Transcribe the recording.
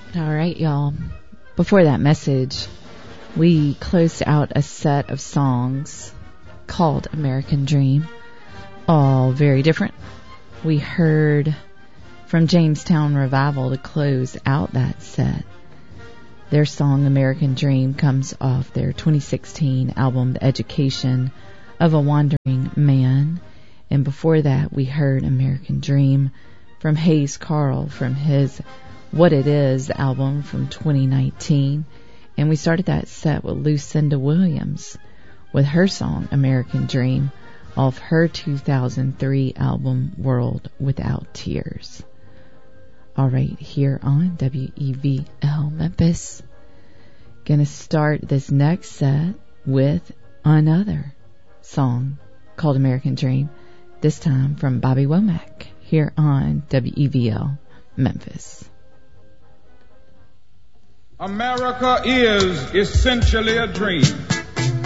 All right, y'all. Before that message, we closed out a set of songs called American Dream, all very different. We heard from Jamestown Revival to close out that set. Their song American Dream comes off their 2016 album The Education of a Wandering Man. And before that, we heard American Dream from Hayes Carll from his What It Is album from 2019. And we started that set with Lucinda Williams with her song American Dream off her 2003 album World Without Tears. All right, here on WEVL Memphis. Gonna start this next set with another song called American Dream, this time from Bobby Womack, here on WEVL Memphis. America is essentially a dream.